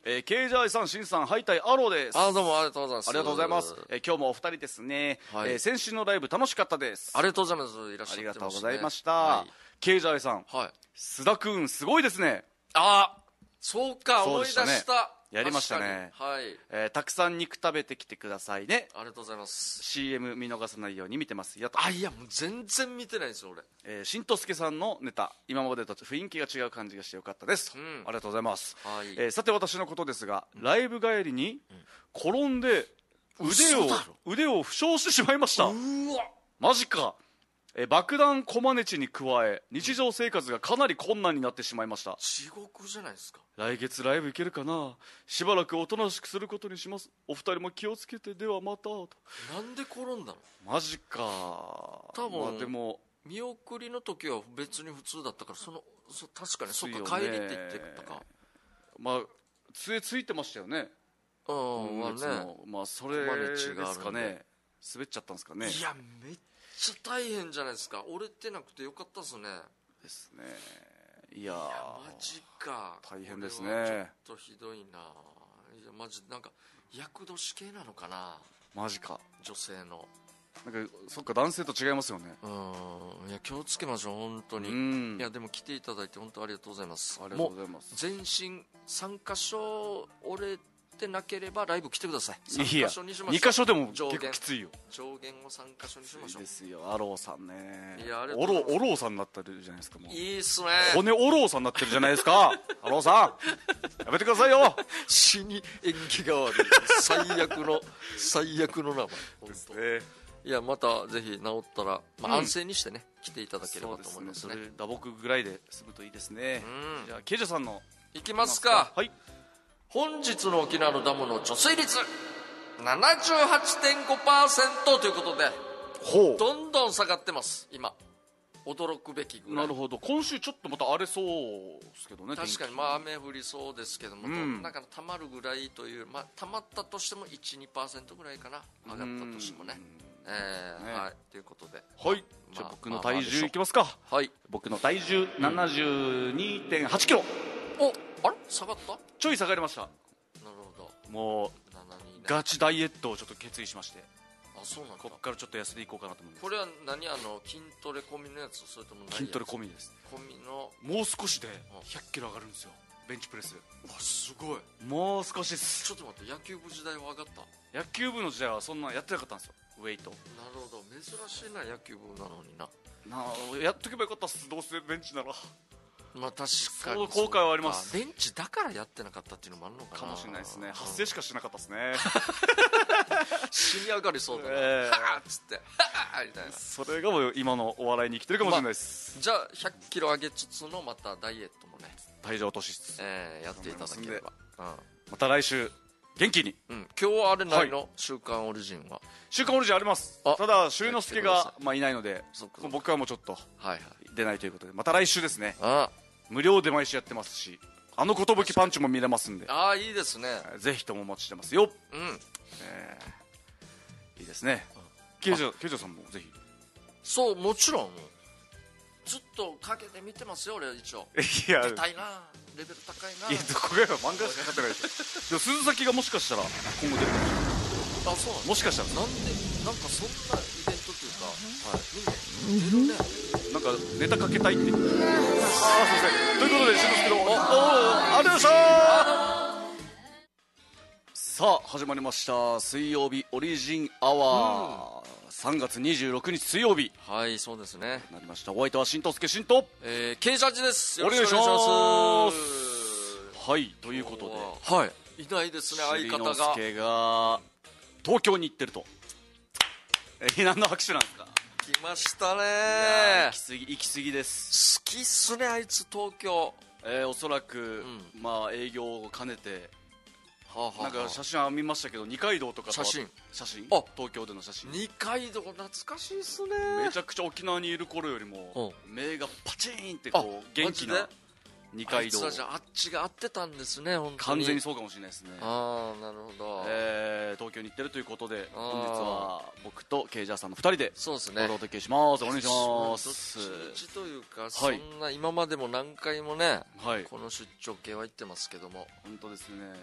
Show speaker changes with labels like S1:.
S1: ケイジャーイさん、シンさん、ハイタイアローです。
S2: どうもありがとうございます。
S1: ありがとうございます。今日もお二人ですね、
S2: はい、
S1: 先週のライブ楽しかったです。
S2: ありがとうございます。いらっしゃってますね。
S1: ありがとうございました。
S2: はい、
S1: ケイジャーイさん、
S2: はい、
S1: 須田くんすごいですね。
S2: そうか、思い出した。
S1: やりましたね。
S2: はい。
S1: たくさん肉食べてきてくださいね。
S2: ありがとうございます。
S1: CM 見逃さないように見てますよと。
S2: いやもう全然見てないんですよ俺。
S1: しんとすけさんのネタ、今までと雰囲気が違う感じがしてよかったです、ありがとうございます、はい。さて私のことですが、ライブ帰りに転んで腕を負傷してしまいました。
S2: うわ
S1: マジか。爆弾コマネチに加え日常生活がかなり困難になってしまいました。
S2: 地獄じゃないですか。
S1: 来月ライブ行けるかな。しばらくおとなしくすることにします。お二人も気をつけて、ではまたと。
S2: なんで転んだの。
S1: マジか。
S2: 多分、
S1: でも
S2: 見送りの時は別に普通だったから、確かにそっか、帰りって言ってたか。
S1: 杖ついてましたよね。それですかね。滑っちゃったんですかね。
S2: いやめっちゃ大変じゃないですか。折れてなくてよかったですね。
S1: ですね。いや
S2: マジか。
S1: 大変ですね。
S2: ちょっとひどいな。いやマジなんか厄年系なのかな。
S1: マジか。
S2: 女性の
S1: なんかそっか、男性と違いますよね。
S2: いや気をつけましょう本当に。いやでも来ていただいて本当ありがとうございます。
S1: ありがとうございます。
S2: 全身3箇所折れてなければライブ来てください。
S1: 3箇所にしましょう。2箇所でも結構きついよ。
S2: 上限を3箇所にしましょう。
S1: ですよ。アローさんね。
S2: いやあれ
S1: オローさんになってるじゃないですか。もう
S2: いいっすね。
S1: 骨オローさんになってるじゃないですか。アローさんやめてくださいよ。
S2: 死に縁起が悪い最悪の名前ですね。いやまたぜひ治ったら、安静にしてね来ていただければと思いますね。
S1: それ打撲ぐらいで済むといいですね。じゃあケイジャさんの
S2: いきますか。
S1: はい。
S2: 本日の沖縄のダムの貯水率 78.5% ということで、どんどん下がってます今。驚くべきぐらい。
S1: なるほど。今週ちょっとまた荒れそうですけどね。
S2: 確かに雨降りそうですけども、なんかたまるぐらいという、たまったとしても 1,2% ぐらいかな、上がったとしてもね。はい、ということで、
S1: はい。じゃあ僕の体重いきますか。
S2: はい。
S1: 僕の体重 72.8 キロ。
S2: あれ下がった。
S1: ちょい下がりました。
S2: なるほど。
S1: もうガチダイエットをちょっと決意しまして。
S2: そうなんだ。
S1: こっからちょっと痩せていこうかなと思います。
S2: これは筋トレ込みのやつ、それとも
S1: 筋トレ込みです。
S2: 込みの
S1: もう少しで100キロ上がるんですよ、ベンチプレス。
S2: すごい。
S1: もう少しです。
S2: ちょっと待って、野球部時代は上がった。
S1: 野球部の時代はそんなやってなかったんですよ、ウェイト。
S2: なるほど、珍しいな野球部なのにな。
S1: やっとけばよかったっす、どうせベンチなら。
S2: 確かに
S1: その後悔はあります。
S2: ベンチだからやってなかったっていうのもあるのかな。
S1: かもしれないですね。発声しかしなかったですね。
S2: 死に上がりそうだな、はぁっつってみたいな。
S1: それがもう今のお笑いに生きてるかもしれないです、
S2: じゃあ100キロ上げつつのまたダイエットもね、
S1: 体重落としつつ、
S2: やっていただければ、
S1: また来週元気に。
S2: 今日はあれないの、週刊オリジンは。
S1: 週刊オリジンあります。ただ修之助がいないので、僕はもうちょっと出ないということで、また来週ですね。無料で毎週やってますし、寿パンチも見れますんで、
S2: いいですね。
S1: ぜひともお待ちしてますよ。いいですね。ケイジャさんもぜひ。
S2: そう、もちろんずっとかけて見てますよ俺。一応
S1: いや、
S2: 出たいな、レベル高いな。
S1: いや、どこが漫画しかかってないでしょ。でも鈴崎がもしかしたら今後出るかもしれない。
S2: そうなの。
S1: もしかしたら
S2: なんかそんなイベントというか、みんな出るね。
S1: なんかネタかけたいって。すいません。ということで、しんのすけのありがとうございました。さあ始まりました、水曜日オリジンアワー。3月26日水曜日。
S2: はい、そうですね。
S1: なりました。お相手はしんとすけしんと
S2: ケイジャージです。
S1: よろしくお願いします。はい、ということで、
S2: いないですね、相方が。
S1: しんのすけが東京に行ってると。何の拍手なんですか。
S2: 来ましたね。
S1: 行き過ぎです。
S2: 好きっすね、あいつ東京。
S1: おそらく、営業を兼ねて、なんか写真は見ましたけど、二階堂とか
S2: 写真
S1: 東京での写真。
S2: 二階堂懐かしいっすね。
S1: めちゃくちゃ沖縄にいる頃よりも目がパチーンってこう元気な二階堂。
S2: あっちが合ってたんですね、本当に。
S1: 完全にそうかもしれないですね。
S2: なるほど。
S1: 東京に行ってるということで、本日は僕とケイジャーさんの2人で
S2: そうですね、
S1: お届けします。お願いします。
S2: どっちというか、そんな今までも何回もね、この出張系は行ってますけども。
S1: 本当ですね。